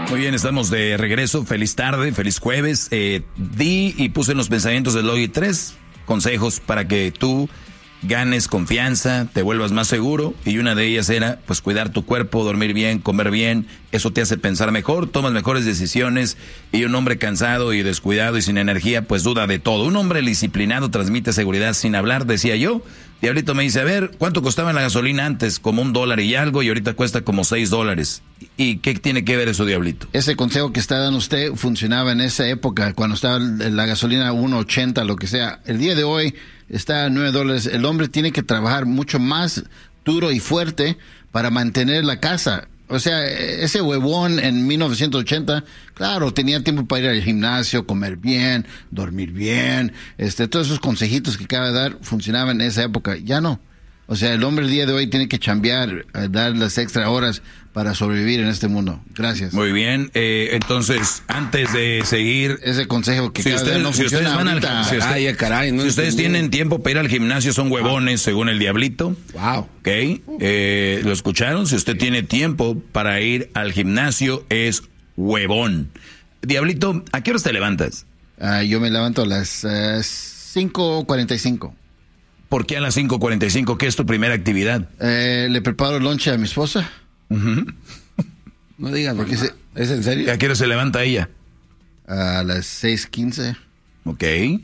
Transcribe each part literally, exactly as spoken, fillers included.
Muy bien, estamos de regreso. Feliz tarde, feliz jueves. Eh, di y puse en los pensamientos del hoy tres consejos para que tú ganes confianza, te vuelvas más seguro. Y una de ellas era, pues, cuidar tu cuerpo, dormir bien, comer bien. Eso te hace pensar mejor, tomas mejores decisiones. Y un hombre cansado y descuidado y sin energía, pues duda de todo. Un hombre disciplinado transmite seguridad sin hablar, decía yo. Diablito me dice, a ver, ¿cuánto costaba la gasolina antes? Como un dólar y algo, y ahorita cuesta como seis dólares. ¿Y qué tiene que ver eso, Diablito? Ese consejo que está dando usted funcionaba en esa época, cuando estaba la gasolina a uno ochenta, lo que sea. El día de hoy está a nueve dólares. El hombre tiene que trabajar mucho más duro y fuerte para mantener la casa. O sea, ese huevón en mil novecientos ochenta, claro, tenía tiempo para ir al gimnasio, comer bien, dormir bien, este, todos esos consejitos que acaba de dar funcionaban en esa época. Ya no. O sea, el hombre el día de hoy tiene que chambear, dar las extra horas para sobrevivir en este mundo. Gracias. Muy bien. Eh, entonces, antes de seguir... Ese consejo que si cada ustedes, vez no si funciona ustedes van ahorita. al, si usted, Ay, caray, no si ustedes entendí. tienen tiempo para ir al gimnasio, son huevones, según el Diablito. Wow. Ok. Eh, ¿Lo escucharon? Si usted tiene tiempo para ir al gimnasio, es huevón. Diablito, ¿a qué horas te levantas? Uh, yo me levanto a las uh, cinco cuarenta y cinco. ¿Por qué a las cinco cuarenta y cinco? ¿Qué es tu primera actividad? Eh, le preparo lonche a mi esposa. Uh-huh. No digas, Porque se, ¿es en serio? ¿A qué hora se levanta ella? a las seis quince. Ok.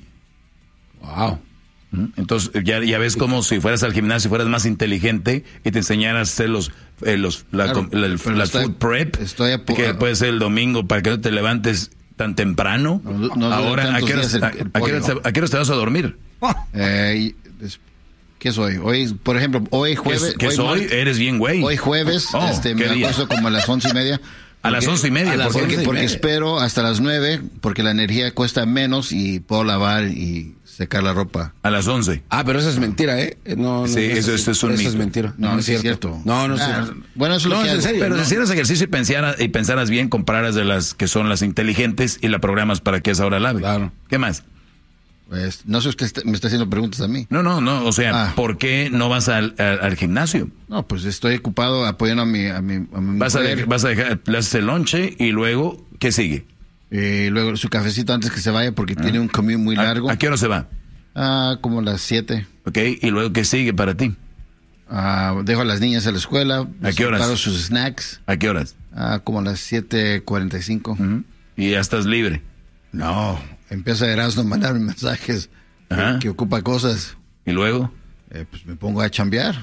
Wow. Entonces, ya, ya ves como si fueras al gimnasio, fueras más inteligente y te enseñaras a hacer los, eh, los, la, Claro, la, la, pero la estoy- food prep, estoy a po- que puede ser el domingo para que no te levantes tan temprano. No, no dura Ahora, ¿a tantos qué, horas, días el- a, el a qué horas pollo. te, a qué horas te vas a dormir? Eh, y- es- ¿Qué es hoy? Hoy, por ejemplo, hoy ¿Qué, jueves. es- qué es hoy? martes- Eres bien güey. Hoy jueves, Oh, este, ¿qué me día? acuesto como a las once y media. A las once y media, a las ¿por qué? porque, once y porque media. espero hasta las nueve, porque la energía cuesta menos y puedo lavar y secar la ropa. A las once. Ah, pero eso es mentira, ¿eh? No, no, Sí, no es eso- así. eso es un Eso mito. es mentira. No, No, no es es cierto. cierto. No, no es Ah, cierto. bueno, eso es lo No, que es en hago. serio. Pero no. si hicieras ejercicio y, pensara, y pensaras bien, compararas de las que son las inteligentes y la programas para que esa hora lave. Claro. ¿Qué más? Pues, no sé, usted está- me está haciendo preguntas a mí. No, no, no. O sea, Ah. ¿por qué no vas al, al, al gimnasio? No, pues estoy ocupado apoyando a mi, a mi, a mi Vas a, mujer. dejar, vas a dejar, le haces el lonche y luego, ¿qué sigue? Y luego su cafecito antes que se vaya porque tiene un commute muy ¿A, largo. a qué hora se va? Ah, como las siete. ¿Ok? ¿Y luego qué sigue para ti? Ah, dejo a las niñas a la escuela. ¿A qué horas? Preparo sus snacks. ¿A qué horas? Ah, como a las siete cuarenta y cinco. Ujú. Y ya estás libre. No, empieza Erasmo a mandarme mensajes que, Ajá. que ocupa cosas. ¿Y luego? Eh, pues me pongo a chambear.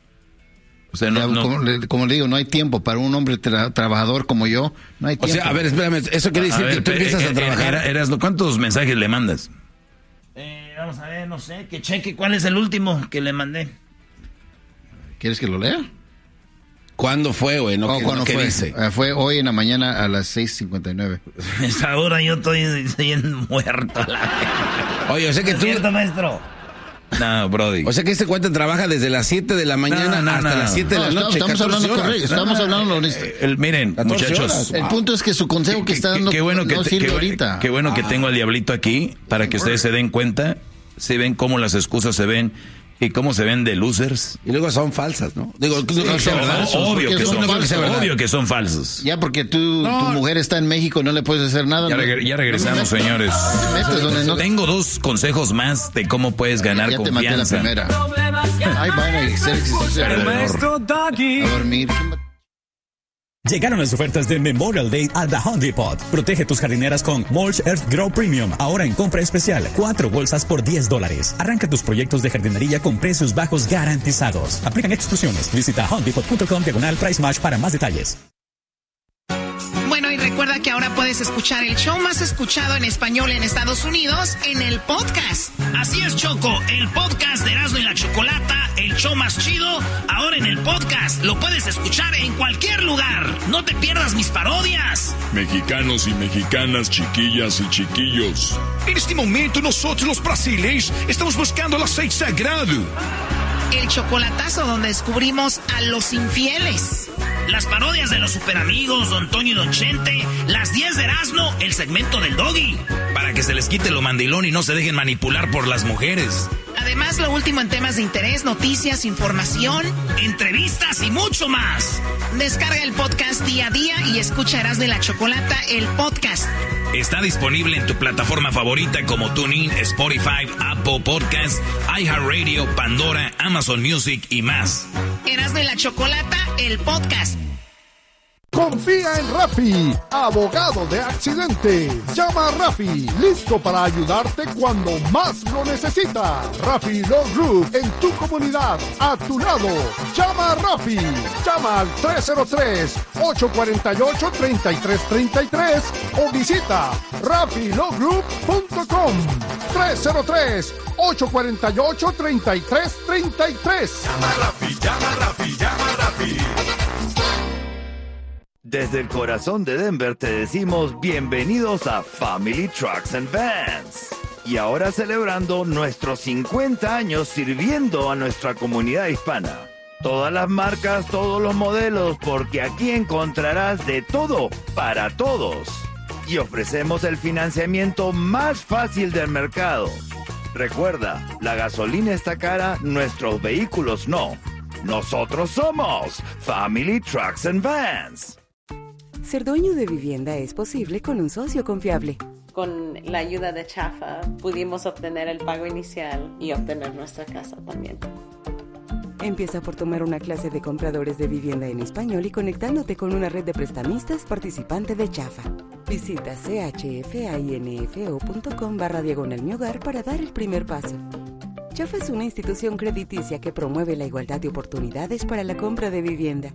O sea, Ya, no, no- como, le, como le digo, no hay tiempo para un hombre tra- trabajador como yo. No hay O tiempo. sea, a ver, espérame, eso quiere A decir ver, que tú eh, empiezas eh, a trabajar. Era- Erasmo, ¿cuántos mensajes le mandas? Eh, vamos a ver, no sé, que cheque cuál es el último que le mandé. ¿Quieres que lo lea? ¿Cuándo fue, güey? No, Oh, ¿qué, ¿cuándo ¿qué fue? dice? Ah, fue hoy en la mañana a las seis cincuenta y nueve. Esa hora yo estoy bien muerto. La... Oye, o sea que ¿Es tú... cierto, maestro? No, Brody. O sea que este cuate trabaja desde las siete de la mañana No, no, hasta no. las siete de la No, noche. estamos catorce hablando horas. correcto, estamos hablando honesto. Eh, el- miren, catorce muchachos. horas. El punto es que su consejo que está dando Qué bueno que, no te- sirve qué, ahorita. qué bueno que tengo al diablito aquí para que ustedes se den cuenta, se ven cómo las excusas se ven y cómo se ven de losers. Y luego son falsas, ¿no? Digo, no creo que sea son verdad. falsos, obvio, porque que son son, falsos, ¿verdad? obvio que son falsos. Ya porque tú, No. tu mujer está en México, no le puedes hacer nada. Ya, ¿no? regre- ya regresamos, No me señores. metas donde no- Tengo dos consejos más de cómo puedes ganar Ya te maté la confianza. primera. Ay, van a hacer ejercicio. A dormir. Llegaron las ofertas de Memorial Day a The Home Depot. Protege tus jardineras con Mulch Earth Grow Premium. Ahora en compra especial. Cuatro bolsas por diez dólares. Arranca tus proyectos de jardinería con precios bajos garantizados. Aplican exclusiones. Visita homedepot.com diagonal price match para más detalles. Bueno, y recuerda que ahora puedes escuchar el show más escuchado en español en Estados Unidos en el podcast. Así es, Choco, el podcast de Erasmo y la Chocolata, el show más chido, ahora en el podcast. Lo puedes escuchar en cualquier lugar. No te pierdas mis parodias. Mexicanos y mexicanas, chiquillas y chiquillos. En este momento nosotros los brasileños estamos buscando el aceite sagrado. El chocolatazo donde descubrimos a los infieles. las parodias de los superamigos, Don Toño y Don Chente, las diez de Erasmo, el segmento del Doggy. Para que se les quite lo mandilón y no se dejen manipular por las mujeres. Además, lo último en temas de interés, noticias, información, entrevistas y mucho más. Descarga el podcast día a día y escucha Erasmo y la Chocolata, el podcast. Está disponible en tu plataforma favorita como TuneIn, Spotify, Apple Podcasts, iHeartRadio, Pandora, Amazon Music y más. Erasmo y la Chocolata, el podcast. Confía en Rafi, abogado de accidentes. Llama a Rafi, listo para ayudarte cuando más lo necesitas. Rafi Law Group, en tu comunidad, a tu lado. Llama a Rafi. Llama al tres cero tres, ocho cuatro ocho, tres tres tres tres o visita rafi law group punto com. tres cero tres, ocho cuatro ocho, tres tres tres tres. Llama a Rafi, llama a Rafi, llama a Rafi. Desde el corazón de Denver te decimos bienvenidos a Family Trucks and Vans. Y ahora celebrando nuestros cincuenta años sirviendo a nuestra comunidad hispana. Todas las marcas, todos los modelos, porque aquí encontrarás de todo para todos. Y ofrecemos el financiamiento más fácil del mercado. Recuerda, la gasolina está cara, nuestros vehículos no. Nosotros somos Family Trucks and Vans. Ser dueño de vivienda es posible con un socio confiable. Con la ayuda de Chafa pudimos obtener el pago inicial y obtener nuestra casa también. Empieza por tomar una clase de compradores de vivienda en español y conectándote con una red de prestamistas participante de Chafa. Visita chfainfo.com barra diagonal mi hogar para dar el primer paso. Chafa es una institución crediticia que promueve la igualdad de oportunidades para la compra de vivienda.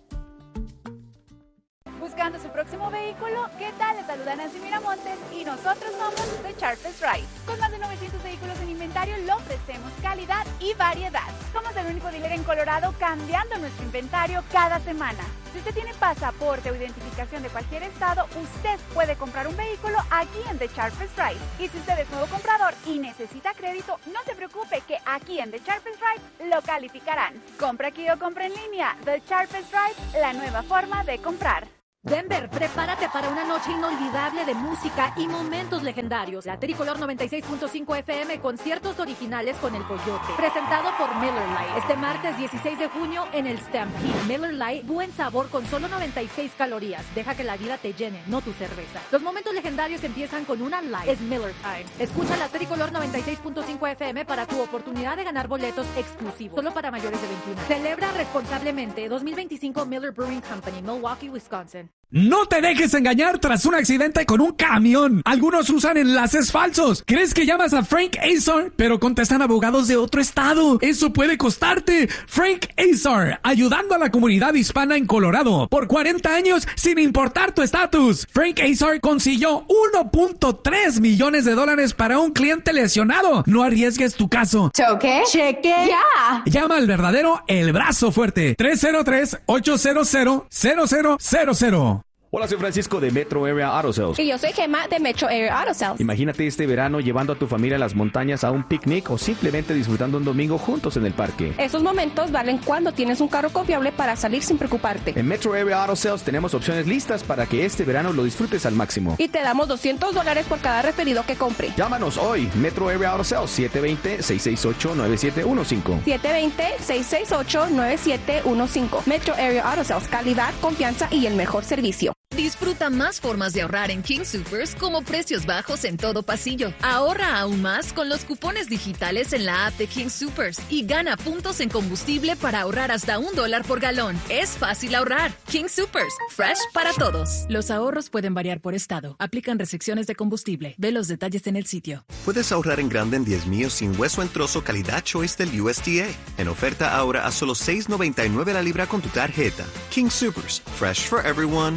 Buscando su próximo vehículo, ¿qué tal? Les saluda Nancy Miramontes y nosotros somos The Charles Ride. Con más de novecientos vehículos en inventario, le ofrecemos calidad y variedad. Somos el único dealer en Colorado cambiando nuestro inventario cada semana. Si usted tiene pasaporte o identificación de cualquier estado, usted puede comprar un vehículo aquí en The Charles Ride. Y si usted es nuevo comprador y necesita crédito, no se preocupe que aquí en The Charles Ride lo calificarán. Compra aquí o compra en línea. The Charles Ride, la nueva forma de comprar. Denver, prepárate para una noche inolvidable de música y momentos legendarios. La Tricolor noventa y seis punto cinco F M, conciertos originales con El Coyote, presentado por Miller Lite. Este martes dieciséis de junio en el Stampede. Miller Lite, buen sabor con solo noventa y seis calorías. Deja que la vida te llene, no tu cerveza. Los momentos legendarios empiezan con una Light. Es Miller Time. Escucha la Tricolor noventa y seis punto cinco F M para tu oportunidad de ganar boletos exclusivos, solo para mayores de veintiuno. Celebra responsablemente. dos mil veinticinco Miller Brewing Company, Milwaukee, Wisconsin. No te dejes engañar tras un accidente con un camión. Algunos usan enlaces falsos. ¿Crees que llamas a Frank Azar? Pero contestan abogados de otro estado. Eso puede costarte. Frank Azar, ayudando a la comunidad hispana en Colorado. Por cuarenta años, sin importar tu estatus. Frank Azar consiguió uno punto tres millones de dólares para un cliente lesionado. No arriesgues tu caso. ¿Choque? Cheque. Ya. Llama al verdadero El Brazo Fuerte. tres cero tres, ocho cero cero, cero cero cero cero. Hola, soy Francisco de Metro Area Auto Sales. Y yo soy Gemma de Metro Area Auto Sales. Imagínate este verano llevando a tu familia a las montañas a un picnic o simplemente disfrutando un domingo juntos en el parque. Esos momentos valen cuando tienes un carro confiable para salir sin preocuparte. En Metro Area Auto Sales tenemos opciones listas para que este verano lo disfrutes al máximo. Y te damos doscientos dólares por cada referido que compre. Llámanos hoy, Metro Area Auto Sales, siete dos cero, seis seis ocho, nueve siete uno cinco. siete dos cero, seis seis ocho, nueve siete uno cinco. Metro Area Auto Sales, calidad, confianza y el mejor servicio. Disfruta más formas de ahorrar en King Soopers como precios bajos en todo pasillo. Ahorra aún más con los cupones digitales en la app de King Soopers y gana puntos en combustible para ahorrar hasta un dólar por galón. Es fácil ahorrar. King Soopers, fresh para todos. Los ahorros pueden variar por estado. Aplican restricciones de combustible. Ve los detalles en el sitio. Puedes ahorrar en grande en diez míos sin hueso en trozo calidad Choice del U S D A. En oferta ahora a solo seis noventa y nueve la libra con tu tarjeta. King Soopers, fresh for everyone.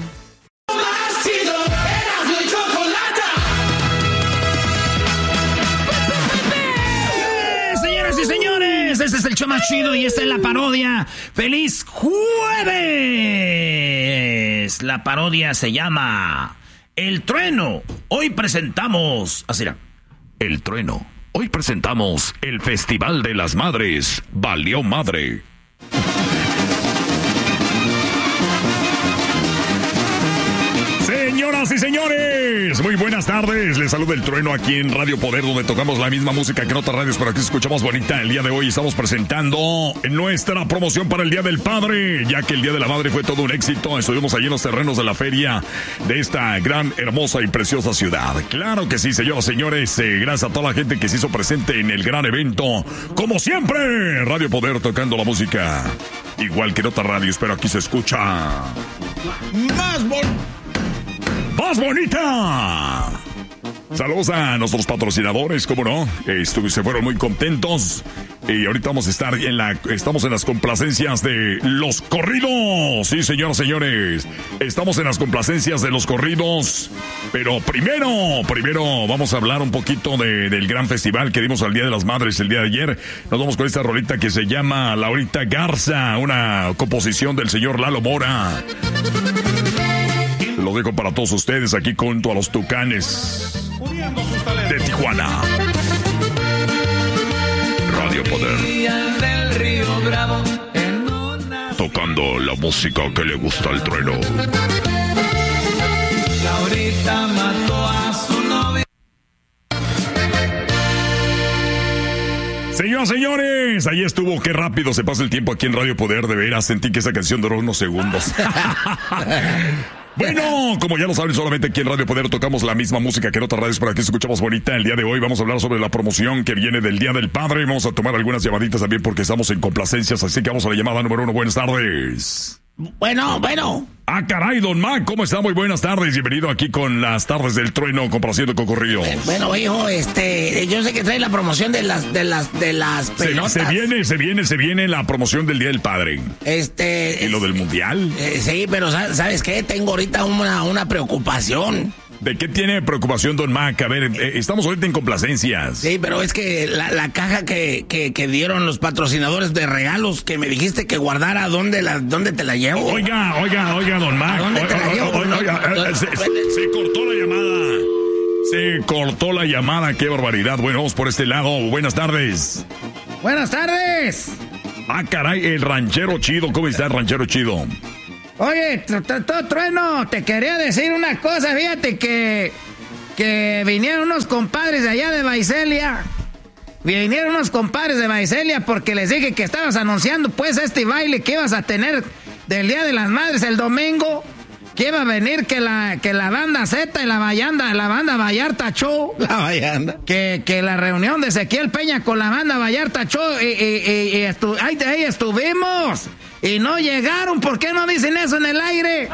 Señoras y señores, este es el show más chido y esta es la parodia. ¡Feliz jueves! La parodia se llama El Trueno. Hoy presentamos... Así era. El Trueno. Hoy presentamos el Festival de las Madres. Valió madre. Señoras y señores, muy buenas tardes. Les saluda el Trueno aquí en Radio Poder, donde tocamos la misma música que en otras radios, pero aquí escuchamos bonita. El día de hoy estamos presentando nuestra promoción para el Día del Padre, ya que el Día de la Madre fue todo un éxito. Estuvimos allí en los terrenos de la feria de esta gran, hermosa y preciosa ciudad. Claro que sí, señoras y señores. Eh, gracias a toda la gente que se hizo presente en el gran evento. Como siempre, Radio Poder tocando la música igual que en otras radios, pero aquí se escucha más bonito. ¡Más bonita! Saludos a nuestros patrocinadores, ¿cómo no? Estuve, se fueron muy contentos. Y ahorita vamos a estar en la... Estamos en las complacencias de los corridos. Sí, señoras y señores. Estamos en las complacencias de los corridos. Pero primero, primero vamos a hablar un poquito de, del gran festival que dimos al Día de las Madres el día de ayer. Nos vamos con esta rolita que se llama Laurita Garza, una composición del señor Lalo Mora. Lo dejo para todos ustedes aquí junto a los Tucanes de Tijuana. Radio Poder. Tocando la música que le gusta al Trueno. Laurita mató a su novia. Señoras, señores, ahí estuvo. Qué rápido se pasa el tiempo aquí en Radio Poder. De veras, sentí que esa canción duró unos segundos. Bueno, como ya lo saben, solamente aquí en Radio Poder tocamos la misma música que en otras radios, pero aquí escuchamos bonita. El día de hoy vamos a hablar sobre la promoción que viene del Día del Padre. Vamos a tomar algunas llamaditas también porque estamos en complacencias, así que vamos a la llamada número uno. Buenas tardes. Bueno, bueno. Ah, caray, don Mac, ¿cómo está? Muy buenas tardes. Bienvenido aquí con las tardes del Trueno, complaciendo con corrido. Bueno, hijo, este, yo sé que trae la promoción de las, de las, de las pelotas. Se, se viene, se viene, se viene la promoción del Día del Padre. Este. ¿Y lo del Mundial? Eh, sí, pero ¿sabes qué? Tengo ahorita una, una preocupación. ¿De qué tiene preocupación, don Mac? A ver, eh, estamos ahorita en complacencias. Sí, pero es que la, la caja que, que, que dieron los patrocinadores de regalos que me dijiste que guardara, ¿dónde, la, dónde te la llevo? Oiga, oiga, oiga, don Mac. ¿Dónde oiga, te la llevo? Oiga, oiga, oiga, se, se cortó la llamada. Se cortó la llamada, qué barbaridad. Bueno, vamos por este lado. Buenas tardes. Buenas tardes. Ah, caray, el ranchero chido. ¿Cómo está el ranchero chido? Oye, Trueno, te quería decir una cosa, fíjate que, que vinieron unos compadres de allá de Baicelia, vinieron unos compadres de Baicelia porque les dije que estabas anunciando pues este baile que ibas a tener del Día de las Madres el domingo, que iba a venir que la, que la banda Z y la banda, la banda Vallarta Show, la Vallarta, que, que la reunión de Ezequiel Peña con la banda Vallarta Show, y, y, y, y estu, ahí, ahí estuvimos. Y no llegaron, ¿por qué no dicen eso en el aire?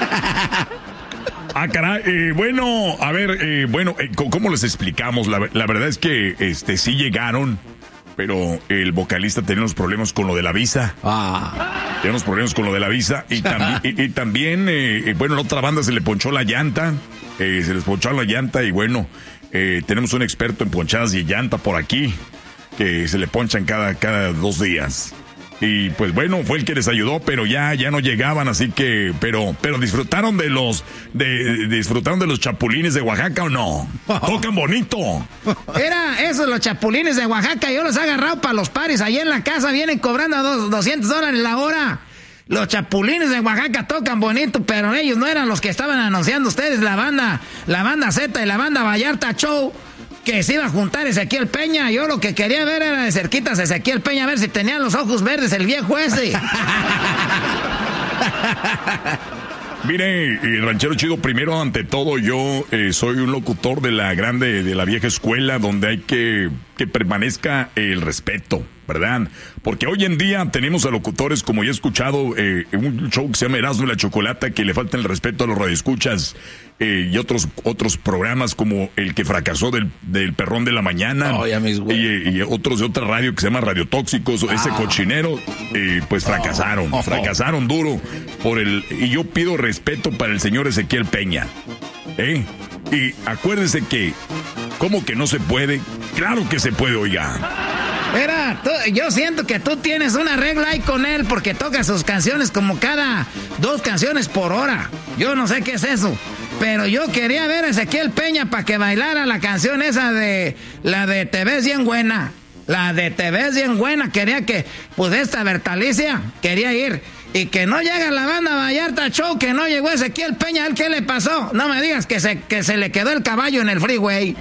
Ah, caray, eh, bueno, a ver, eh, bueno, eh, ¿cómo les explicamos? La, la verdad es que este sí llegaron, pero el vocalista tenía unos problemas con lo de la visa. Ah. Tenía unos problemas con lo de la visa. Y, tambi y, y también, eh, bueno, la otra banda se le ponchó la llanta. Eh, se les ponchó la llanta y bueno, eh, tenemos un experto en ponchadas de llanta por aquí, que se le ponchan cada, cada dos días. Y pues bueno, fue el que les ayudó, pero ya, ya no llegaban, así que, pero, pero disfrutaron de los, de, de disfrutaron de los chapulines de Oaxaca o no. Tocan bonito. Era esos los chapulines de Oaxaca, yo los he agarrado para los paris, ahí en la casa vienen cobrando dos, doscientos dólares la hora. Los chapulines de Oaxaca tocan bonito, pero ellos no eran los que estaban anunciando ustedes, la banda, la banda Z y la banda Vallarta Show, que se iba a juntar Ezequiel Peña. Yo lo que quería ver era de cerquitas a Ezequiel Peña, a ver si tenía los ojos verdes el viejo ese. Mire, el ranchero chido, primero, ante todo, yo eh, soy un locutor de la grande, de la vieja escuela, donde hay que que permanezca el respeto, ¿verdad? Porque hoy en día tenemos a locutores, como ya he escuchado, eh, un show que se llama Erasmo y la Chocolata, que le falta el respeto a los radioescuchas, eh, y otros otros programas como el que fracasó del, del Perrón de la Mañana, oh, mis y, y otros de otra radio que se llama Radio Tóxicos, ah. ese cochinero, eh, pues fracasaron, oh. fracasaron duro por el, y yo pido respeto para el señor Ezequiel Peña, ¿eh? Y acuérdense que, ¿cómo que no se puede? Claro que se puede, oiga. Mira, tú, yo siento que tú tienes una regla ahí con él porque toca sus canciones como cada dos canciones por hora. Yo no sé qué es eso. Pero yo quería ver a Ezequiel Peña para que bailara la canción esa de... La de Te ves bien buena. La de Te ves bien buena. Quería que... Pues esta Bertalicia quería ir. Y que no llega la banda Vallarta Show, que no llegó Ezequiel Peña, ¿qué le pasó? No me digas que se, que se le quedó el caballo en el freeway.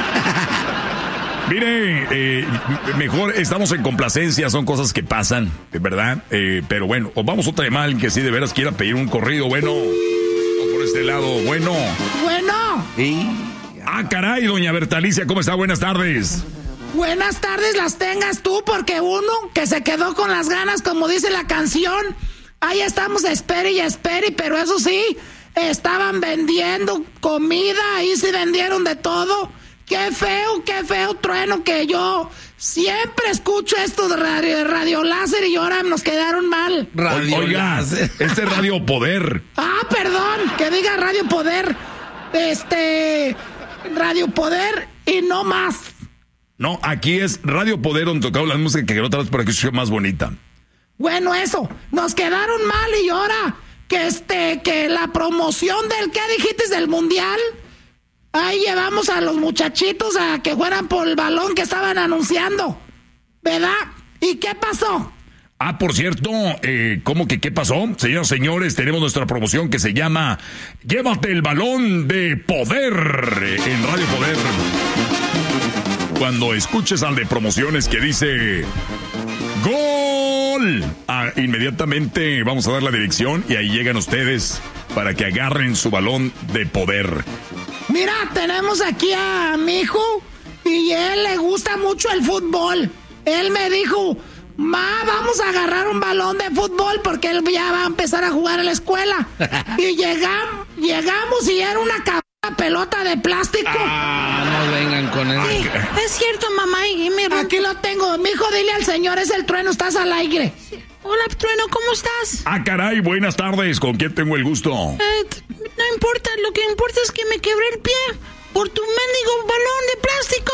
Mire, eh, mejor estamos en complacencia, son cosas que pasan, ¿verdad? Eh, pero bueno, o vamos otra llamada, alguien que sí de veras quiera pedir un corrido, bueno, o por este lado, bueno. Bueno. ¿Y? Ah, caray, doña Bertalicia, ¿cómo está? Buenas tardes. Buenas tardes las tengas tú, porque uno que se quedó con las ganas, como dice la canción, ahí estamos, espere y espere, pero eso sí, estaban vendiendo comida, ahí sí vendieron de todo. Qué feo, qué feo trueno que yo siempre escucho esto de radio, radio láser y ahora nos quedaron mal. Radio Oiga, láser. Este es Radio Poder. Ah, perdón, que diga Radio Poder. Este, Radio Poder y no más. No, aquí es Radio Poder donde tocamos la música que otra vez para que sea más bonita. Bueno, eso, nos quedaron mal y ahora que este, que la promoción del, ¿qué dijiste? Del Mundial. Ahí llevamos a los muchachitos a que fueran por el balón que estaban anunciando, ¿verdad? ¿Y qué pasó? Ah, por cierto, eh, ¿cómo que qué pasó? Señoras y señores, tenemos nuestra promoción que se llama Llévate el balón de poder en Radio Poder. Cuando escuches al de promociones que dice ¡Gol! Ah, inmediatamente vamos a dar la dirección y ahí llegan ustedes para que agarren su balón de poder. Mira, tenemos aquí a mi hijo y él le gusta mucho el fútbol. Él me dijo, ma, vamos a agarrar un balón de fútbol porque él ya va a empezar a jugar en la escuela. Y llegamos, llegamos y era una cabrona pelota de plástico. Ah, no vengan con eso. Sí, es cierto, mamá. Y me aquí lo tengo. Mi hijo, dile al señor, es el Trueno, estás al aire. Sí. Hola, Trueno, ¿cómo estás? Ah, caray, buenas tardes. ¿Con quién tengo el gusto? Eh, no importa, lo que importa es que me quebré el pie por tu mendigo balón de plástico.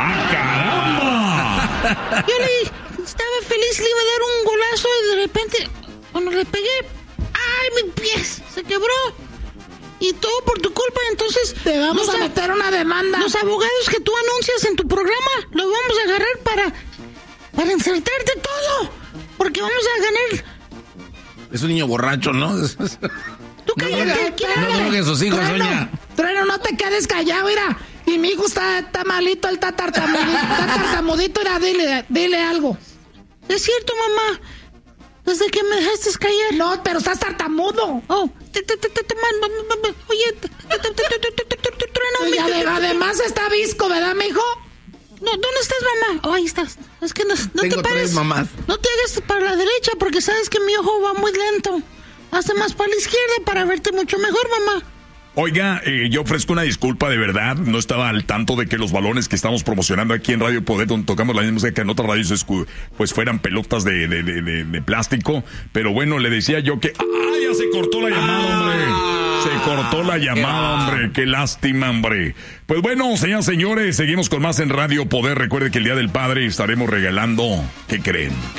¡Ah, caramba! Yo le estaba feliz, le iba a dar un golazo y de repente, cuando le pegué, ¡ay, mi pie se quebró! Y todo por tu culpa, entonces... Te vamos a meter una demanda. Los abogados que tú anuncias en tu programa, los vamos a agarrar para... para insertarte todo. Porque vamos a ganar... Es un niño borracho, ¿no? Tú cállate, ¿quién No drogues a sus hijos, doña. Trueno, no te quedes callado, mira. Y mi hijo está, está malito, él está tartamudito, está tartamudito, mira, dile, dile algo. Es cierto, mamá. Desde que me dejaste caer. No, pero estás tartamudo. Oh, te, te, te, te, te, oye, Trueno. Y además está visco, ¿verdad, mijo? No, ¿dónde estás, mamá? Oh, ahí estás. Es que no, no Tengo te pares. Tres mamás. No te hagas para la derecha porque sabes que mi ojo va muy lento. Hazte más para la izquierda para verte mucho mejor, mamá. Oiga, eh, yo ofrezco una disculpa de verdad. No estaba al tanto de que los balones que estamos promocionando aquí en Radio Poder, donde tocamos la misma música que en otras radios, pues fueran pelotas de, de, de, de, de plástico. Pero bueno, le decía yo que... ¡Ah, ya se cortó la llamada, hombre! Se cortó la llamada, hombre. Qué lástima, hombre. Pues bueno, señoras y señores, seguimos con más en Radio Poder. Recuerde que el Día del Padre estaremos regalando... ¿Qué creen? ¿Qué?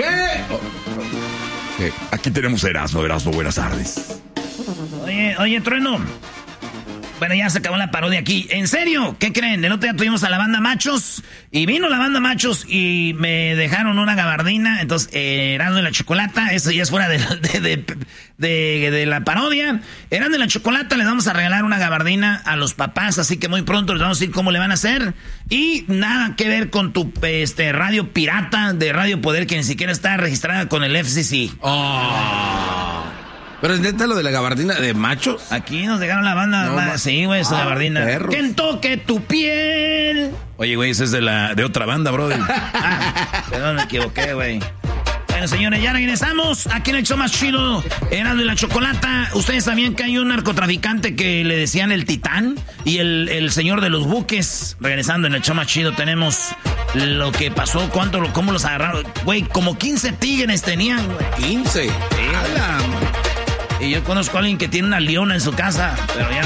¿Qué? Aquí tenemos Erasmo. Erasmo, buenas tardes. Oye, oye, Trueno. Bueno, ya se acabó la parodia aquí. ¿En serio? ¿Qué creen? El otro día tuvimos a la banda Machos y vino la banda Machos y me dejaron una gabardina. Entonces, eh, Erasmo y la Chocolata, eso ya es fuera de, de, de, de, de la parodia. Erasmo y la Chocolata les vamos a regalar una gabardina a los papás, así que muy pronto les vamos a decir cómo le van a hacer. Y nada que ver con tu este, radio pirata de Radio Poder, que ni siquiera está registrada con el F C C. Oh. ¿Pero es neta lo de la gabardina de Machos? Aquí nos dejaron la banda. No, ma- sí, güey, esa ah, gabardina. Perros. ¡Quien toque tu piel! Oye, güey, ese es de la de otra banda, brother. Ah, perdón, me equivoqué, güey. Bueno, señores, ya regresamos. Aquí en el show más chido, Erasmo y la Chocolata. Ustedes sabían que hay un narcotraficante que le decían el Titán y el, el señor de los buques. Regresando en el show más chido, tenemos lo que pasó, cuánto, cómo los agarraron. Güey, como quince tigres tenían, güey. quince. Sí. Y yo conozco a alguien que tiene una leona en su casa, pero ya